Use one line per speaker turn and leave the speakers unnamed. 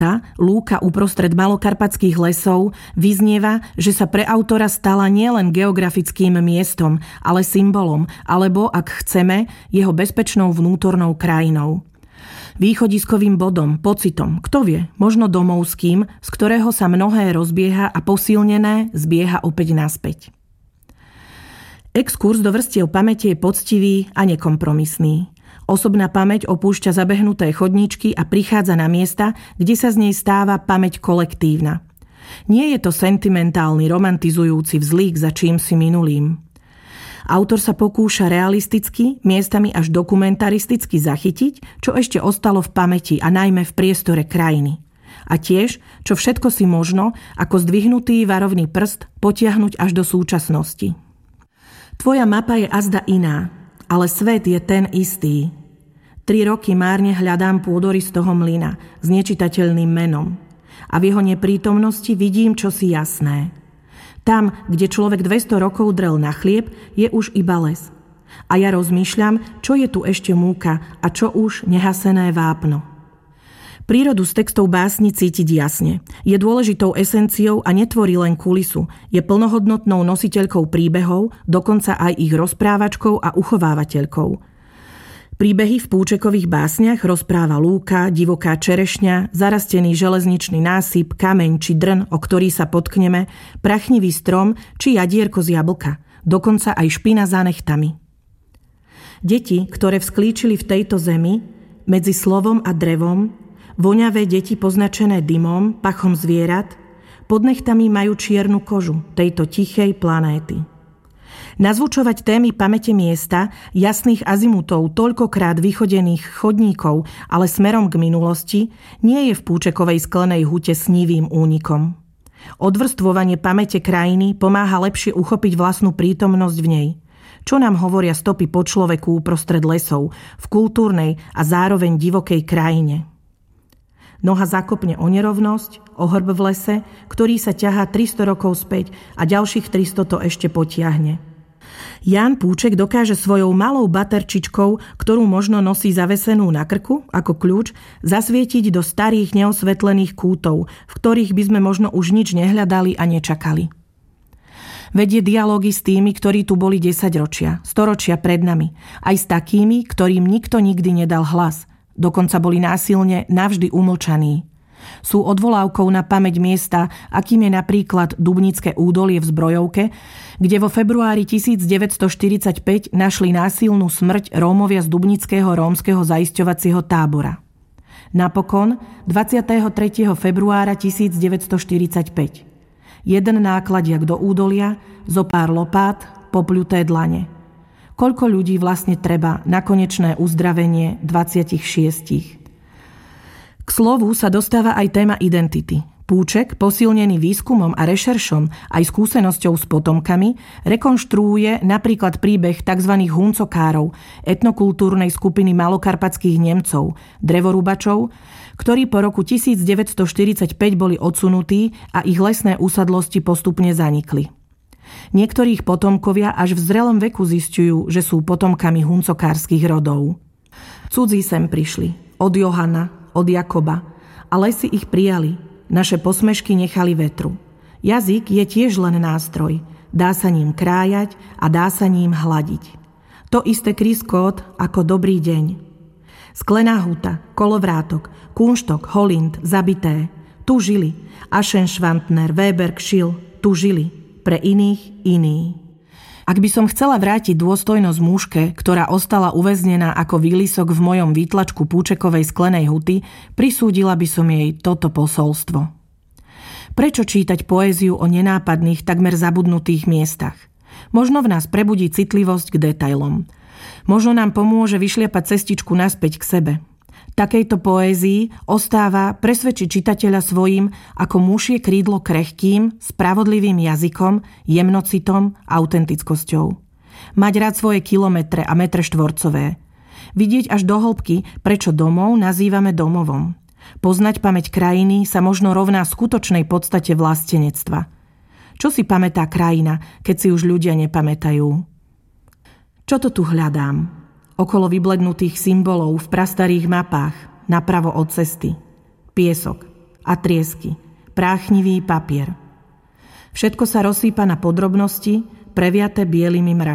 Lúka uprostred malokarpatských lesov vyznieva, že sa pre autora stala nielen geografickým miestom, ale symbolom, alebo, ak chceme, jeho bezpečnou vnútornou krajinou. Východiskovým bodom, pocitom, kto vie, možno domovským, z ktorého sa mnohé rozbieha a posilnené zbieha opäť naspäť. Exkurs do vrstiev pamäti je poctivý a nekompromisný. Osobná pamäť opúšťa zabehnuté chodníčky a prichádza na miesta, kde sa z nej stáva pamäť kolektívna. Nie je to sentimentálny, romantizujúci vzlík za čímsi minulým. Autor sa pokúša realisticky, miestami až dokumentaristicky zachytiť, čo ešte ostalo v pamäti a najmä v priestore krajiny. A tiež, čo všetko si možno, ako zdvihnutý varovný prst, potiahnuť až do súčasnosti. Tvoja mapa je azda iná, ale svet je ten istý. 3 roky márne hľadám pôdorys toho mlyna s nečitateľným menom. A v jeho neprítomnosti vidím čosi jasné. Tam, kde človek 200 rokov drel na chlieb, je už iba les. A ja rozmýšľam, čo je tu ešte múka a čo už nehasené vápno. Prírodu z textov básni cítiť jasne. Je dôležitou esenciou a netvorí len kulisu. Je plnohodnotnou nositeľkou príbehov, dokonca aj ich rozprávačkou a uchovávateľkou. Príbehy v Púčekových básniach rozpráva lúka, divoká čerešňa, zarastený železničný násyp, kameň či drn, o ktorý sa potkneme, prachnivý strom či jadierko z jablka, dokonca aj špina za nechtami. Deti, ktoré vzklíčili v tejto zemi, medzi slovom a drevom, voňavé deti poznačené dymom, pachom zvierat, pod nechtami majú čiernu kožu tejto tichej planéty. Nazvučovať témy pamäte miesta, jasných azimutov, toľkokrát vychodených chodníkov, ale smerom k minulosti, nie je v Púčekovej sklenej hute snívým únikom. Odvrstvovanie pamäte krajiny pomáha lepšie uchopiť vlastnú prítomnosť v nej. Čo nám hovoria stopy po človeku uprostred lesov, v kultúrnej a zároveň divokej krajine? Noha zakopne o nerovnosť, o hrb v lese, ktorý sa ťahá 300 rokov späť a ďalších 300 to ešte potiahne. Ján Púček dokáže svojou malou baterčičkou, ktorú možno nosí zavesenú na krku, ako kľúč, zasvietiť do starých neosvetlených kútov, v ktorých by sme možno už nič nehľadali a nečakali. Vedie dialógy s tými, ktorí tu boli 10 ročia, storočia pred nami, aj s takými, ktorým nikto nikdy nedal hlas, dokonca boli násilne navždy umlčaní. Sú odvolávkou na pamäť miesta, akým je napríklad Dubnické údolie v Zbrojovke, kde vo februári 1945 našli násilnú smrť Rómovia z Dubnického rómskeho zaisťovacieho tábora. Napokon 23. februára 1945. Jeden nákladiak do údolia, zo pár lopát, popľuté dlane. Koľko ľudí vlastne treba na konečné uzdravenie 26? K slovu sa dostáva aj téma identity. Púček, posilnený výskumom a rešeršom aj skúsenosťou s potomkami, rekonštruuje napríklad príbeh tzv. Huncokárov, etnokultúrnej skupiny malokarpatských Nemcov, drevorúbačov, ktorí po roku 1945 boli odsunutí a ich lesné usadlosti postupne zanikli. Niektorých potomkovia až v zrelom veku zisťujú, že sú potomkami huncokárskych rodov. Cudzí sem prišli, od Johana, od Jakoba, a lesy ich prijali, naše posmešky nechali vetru. Jazyk je tiež len nástroj, dá sa ním krájať a dá sa ním hladiť. To isté kryskót ako dobrý deň. Sklená huta, kolovrátok, kunštok, holind, zabité, tu žili. Aschenschwantner, Weber, Kschil, tu žili. Pre iných iní. Ak by som chcela vrátiť dôstojnosť mužke, ktorá ostala uväznená ako výlisok v mojom výtlačku Púčekovej sklenej huty, prisúdila by som jej toto posolstvo. Prečo čítať poéziu o nenápadných, takmer zabudnutých miestach? Možno v nás prebudí citlivosť k detailom. Možno nám pomôže vyšliapať cestičku naspäť k sebe. Takejto poézii ostáva presvedčiť čitateľa svojím ako mušie krídlo krehkým, spravodlivým jazykom, jemnocitom, autentickosťou. Mať rád svoje kilometre a metre štvorcové. Vidieť až do hĺbky, prečo domov nazývame domovom. Poznať pamäť krajiny sa možno rovná skutočnej podstate vlastenectva. Čo si pamätá krajina, keď si už ľudia nepamätajú? Čo to tu hľadám? Okolo vyblednutých symbolov v prastarých mapách, napravo od cesty. Piesok. a triesky, práchnivý papier. Všetko sa rozsýpa na podrobnosti, previaté bielými mrakmi.